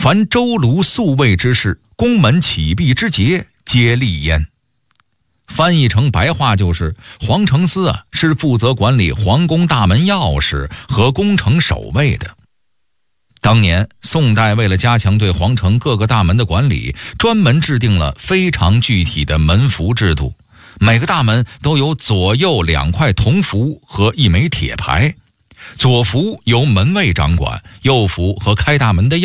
凡周炉宿卫之事，宫门启闭之节，皆立焉。翻译成白话就是，皇城司是负责管理皇宫大门钥匙和宫城守卫的。当年宋代为了加强对皇城各个大门的管理，专门制定了非常具体的门符制度，每个大门都有左右2块铜符和1枚铁牌，左符由门卫掌管，右符和开大门的